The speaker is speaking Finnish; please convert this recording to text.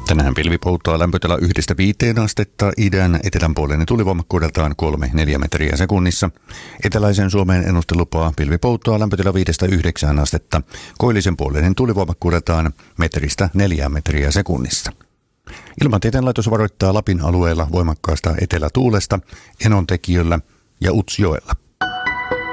Tänään pilvi poutaa lämpötila 1-5 astetta, idän etelänpuoleinen tulivoimakkuudeltaan 3-4 metriä sekunnissa. Eteläisen Suomeen ennustelupaa pilvi poutaa lämpötila 5-9 astetta, koillisen puoleinen tulivoimakkuudeltaan 1-4 metriä sekunnissa. Ilmatieteen laitos varoittaa Lapin alueella voimakkaasta etelätuulesta Enontekiöllä ja Utsjoella.